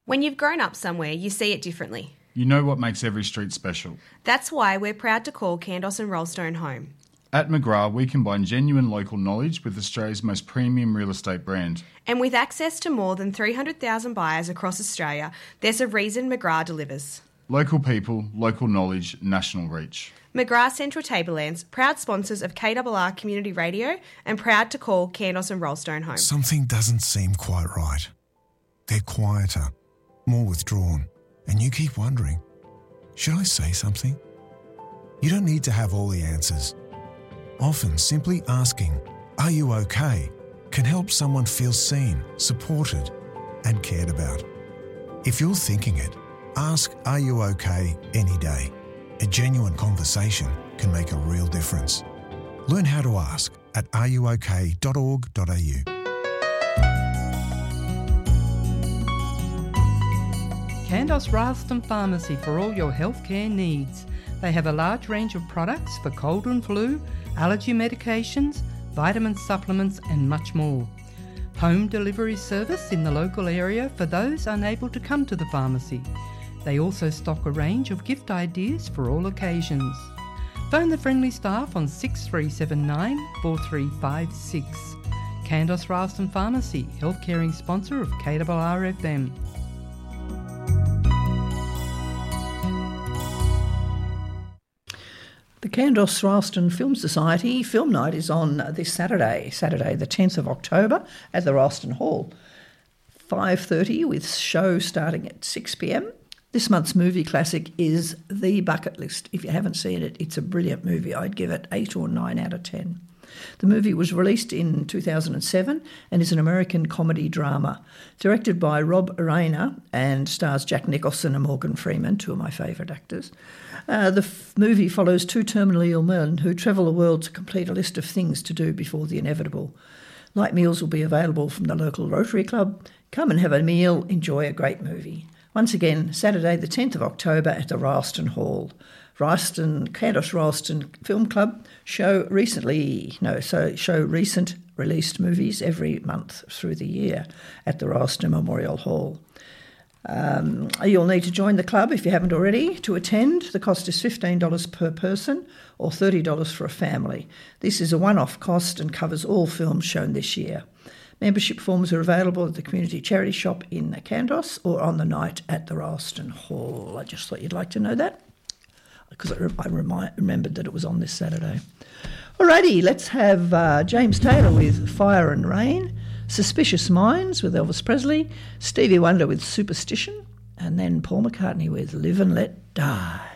When you've grown up somewhere, you see it differently. You know what makes every street special. That's why we're proud to call Kandos and Rollstone home. At McGrath, we combine genuine local knowledge with Australia's most premium real estate brand. And with access to more than 300,000 buyers across Australia, there's a reason McGrath delivers. Local people, local knowledge, national reach. McGrath Central Tablelands, proud sponsors of KRR Community Radio and proud to call Kandos and Rollstone home. Something doesn't seem quite right. They're quieter, more withdrawn, and you keep wondering, should I say something? You don't need to have all the answers. Often simply asking, "Are you okay?" can help someone feel seen, supported, and cared about. If you're thinking it, ask "Are you okay?" any day. A genuine conversation can make a real difference. Learn how to ask at areyouok.org.au. Kandos Ralston Pharmacy for all your healthcare needs. They have a large range of products for cold and flu, allergy medications, vitamin supplements and much more. Home delivery service in the local area for those unable to come to the pharmacy. They also stock a range of gift ideas for all occasions. Phone the friendly staff on 6379 4356. Kandos Ralston Pharmacy, health-caring sponsor of KRR-FM. The Kandos Ralston Film Society Film Night is on this Saturday the 10th of October at the Ralston Hall. 5:30 with show starting at 6 p.m. This month's movie classic is The Bucket List. If you haven't seen it, it's a brilliant movie. I'd give it 8 or 9 out of 10. The movie was released in 2007 and is an American comedy drama. Directed by Rob Reiner and stars Jack Nicholson and Morgan Freeman, two of my favourite actors. The movie follows two terminally ill men who travel the world to complete a list of things to do before the inevitable. Light meals will be available from the local Rotary Club. Come and have a meal, enjoy a great movie. Once again, Saturday the 10th of October at the Ralston Hall. Kandos Ralston Film Club show recent released movies every month through the year at the Ralston Memorial Hall. You'll need to join the club if you haven't already to attend. The cost is $15 per person or $30 for a family. This is a one-off cost and covers all films shown this year. Membership forms are available at the community charity shop in Kandos or on the night at the Ralston Hall. I just thought you'd like to know that because I remembered that it was on this Saturday. Alrighty, let's have James Taylor with Fire and Rain, Suspicious Minds with Elvis Presley, Stevie Wonder with Superstition, and then Paul McCartney with Live and Let Die.